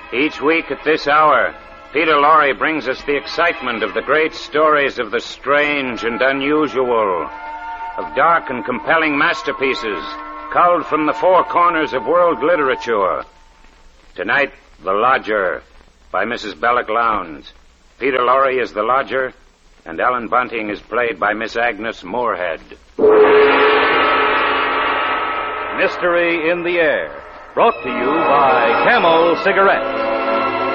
Each week at this hour, Peter Lorre brings us the excitement of the great stories of the strange and unusual, of dark and compelling masterpieces culled from the four corners of world literature. Tonight, The Lodger, by Mrs. Belloc Lowndes. Peter Lorre is the lodger, and Ellen Bunting is played by Miss Agnes Moorehead. Mystery in the Air, brought to you by Camel Cigarettes.